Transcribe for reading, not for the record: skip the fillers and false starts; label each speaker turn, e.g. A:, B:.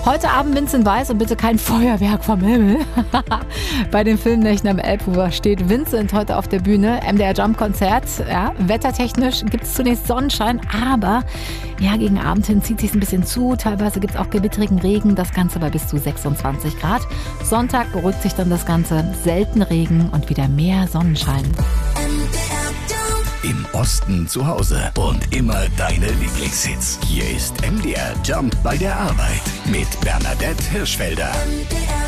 A: Heute Abend Vincent Weiss und bitte kein Feuerwerk vom Himmel. Bei den Filmnächten am Elbufer steht Vincent heute auf der Bühne. MDR Jump Konzert. Ja, wettertechnisch gibt es zunächst Sonnenschein, aber ja, gegen Abend hin zieht es sich ein bisschen zu. Teilweise gibt es auch gewitterigen Regen. Das Ganze bei bis zu 26 Grad. Sonntag beruhigt sich dann das Ganze. Selten Regen und wieder mehr Sonnenschein.
B: Im Osten zu Hause und immer deine Lieblingshits. Hier ist MDR Jump bei der Arbeit mit Bernadette Hirschfelder.